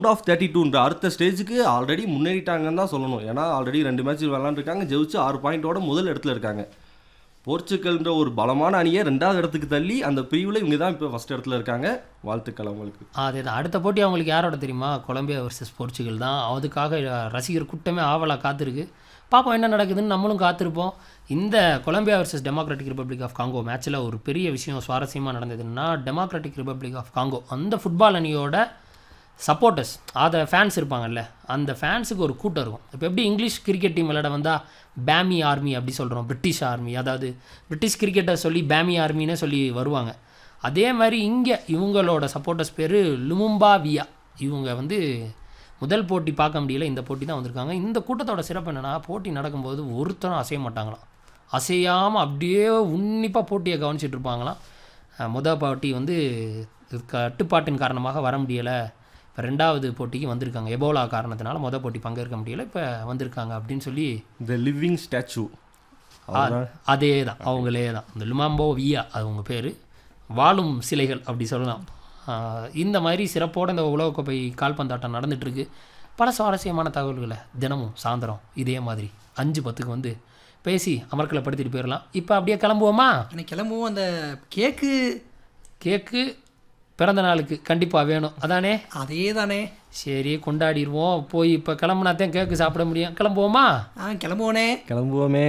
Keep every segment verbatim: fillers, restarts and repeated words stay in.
Of thirty டூன்ற அடுத்த ஸ்டேஜுக்கு already முன்னேறிட்டாங்கன்னு தான் சொல்லணும். ஏன்னா ஆல்ரெடி ரெண்டு மேட்ச் விளாண்டுருக்காங்க, ஜெயிச்சு ஆறு பாயிண்டோட முதல் இடத்துல இருக்காங்க. போர்ச்சுகல்ன்ற ஒரு பலமான அணியை ரெண்டாவது இடத்துக்கு தள்ளி அந்த பிரிவில் இவங்க தான் இப்போ ஃபஸ்ட் இடத்துல இருக்காங்க. வாழ்த்துக்கள் அவங்களுக்கு. அதே தான். அடுத்த போட்டி அவங்களுக்கு யாரோட தெரியுமா? கொலம்பியா வர்சஸ் போர்ச்சுகல் தான். அதுக்காக ரசிகர் கூட்டமே ஆவலாக காத்திருக்கு. பார்ப்போம் என்ன நடக்குதுன்னு, நம்மளும் காத்திருப்போம். இந்த Colombia versus democratic republic of Congo மேட்ச்சில் ஒரு பெரிய விஷயம் சுவாரஸ்யமாக நடந்ததுன்னா, டெமோக்ராட்டிக் ரிப்பப்ளிக் ஆஃப் காங்கோ அந்த ஃபுட்பால் அணியோட சப்போர்ட்டர்ஸ், அதை ஃபேன்ஸ் இருப்பாங்கல்ல, அந்த ஃபேன்ஸுக்கு ஒரு கூட்டம் இருக்கும். இப்போ எப்படி இங்கிலீஷ் கிரிக்கெட் டீம் விளையாட வந்தால் பேமி ஆர்மி அப்படி சொல்கிறோம், பிரிட்டிஷ் ஆர்மி, அதாவது பிரிட்டிஷ் கிரிக்கெட்டை சொல்லி பேமி ஆர்மின்னே சொல்லி வருவாங்க. அதே மாதிரி இங்கே இவங்களோட சப்போர்ட்டர்ஸ் பேர் லுமும்பா வியா. இவங்க வந்து முதல் போட்டி பார்க்க முடியல, இந்த போட்டி தான் வந்திருக்காங்க. இந்த கூட்டத்தோட சிறப்பு என்னென்னா, போட்டி நடக்கும்போது ஒருத்தரும் அசைய மாட்டாங்களாம். அசையாமல் அப்படியே உன்னிப்பாக போட்டியை கவனிச்சிட்டு இருப்பாங்களாம். முதல் போட்டி வந்து கட்டுப்பாட்டின் காரணமாக வர முடியலை, இப்போ ரெண்டாவது போட்டிக்கு வந்திருக்காங்க. எபோலா காரணத்தினால மொதல் போட்டி பங்கேற்க முடியலை, இப்போ வந்திருக்காங்க அப்படின்னு சொல்லி த லிவிங் ஸ்டாச்சு அதே தான், அவங்களே தான். இந்த லுமாம்போ வியா அவங்க பேர், வாழும் சிலைகள் அப்படி சொல்லலாம். இந்த மாதிரி சிறப்போடு இந்த உலகக்கோப்பை கால்பந்தாட்டம் நடந்துகிட்ருக்கு. பல சுவாரஸ்யமான தகவல்களை தினமும் சாயந்தரம் இதே மாதிரி அஞ்சு பத்துக்கு வந்து பேசி அமர்க்களை படுத்திட்டு போயிடலாம். இப்போ அப்படியே கிளம்புவோமா? கிளம்புவோம். அந்த கேக்கு கேக்கு பிறந்த நாளுக்கு கண்டிப்பாக வேணும், அதானே? அதே தானே. சரி, கொண்டாடிடுவோம். போய் இப்போ கிளம்புனாத்தான் கேக்கு சாப்பிட முடியும். கிளம்புவோமா? ஆ கிளம்புவோனே கிளம்புவோமே.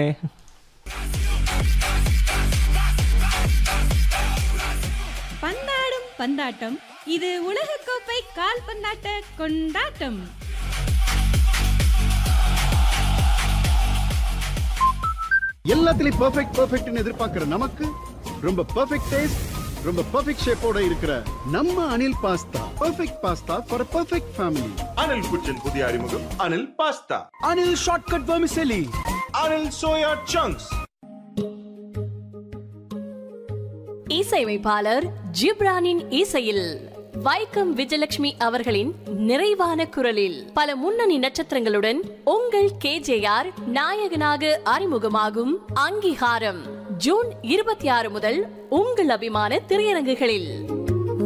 பந்தாடும் பந்தாட்டம், இது உலகக்கோப்பை கால்பந்தாட்ட கொண்டாட்டம். எல்லாத்துலயும் பெர்ஃபெக்ட் பெர்ஃபெக்ட்னு எதிர்பார்க்கிற நமக்கு ரொம்ப பெர்ஃபெக்ட் டேஸ்ட், ரொம்ப பெர்ஃபெக்ட் ஷேப்போட இருக்கிற நம்ம Anil pasta. Perfect pasta for perfect family. Anil குச்சின் புதிய அறிமுகம் Anil pasta. Anil shortcut vermicelli. Anil soya chunks. இசையமைப்பாளர் ஜிப்ரானின் இசையில் வைக்கம் விஜயலட்சுமி அவர்களின் நிறைவான குரலில் பல முன்னணி நட்சத்திரங்களுடன் உங்கள் கேஜேஆர் நாயகனாக அறிமுகமாகும் அங்கீகாரம் ஜூன் இருபத்தி ஆறு முதல் உங்கள் அபிமான திரையரங்குகளில்.